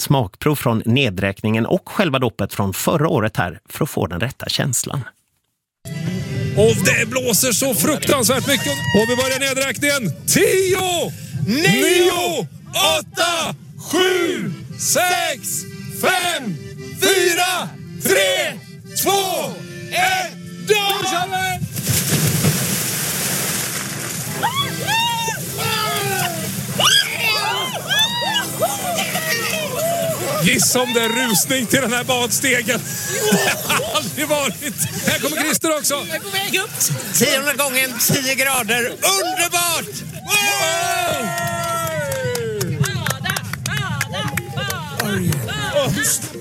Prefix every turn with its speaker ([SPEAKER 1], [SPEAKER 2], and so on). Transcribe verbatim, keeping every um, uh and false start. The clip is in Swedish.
[SPEAKER 1] smakprov från nedräkningen och själva dopet från förra året här för att få den rätta känslan.
[SPEAKER 2] Och det blåser så fruktansvärt mycket. Och vi börjar nedräkningen. tio, nio, åtta, sju, sex, fem, fyra, tre, två, ett, då kör vi! Gissa om det är rusning till den här badstegen. Det har aldrig varit. Här kommer Christer också.
[SPEAKER 3] Jag är på väg upp.
[SPEAKER 4] Tionde gången, tio grader. Underbart!
[SPEAKER 3] Bada, bada, bada, bada.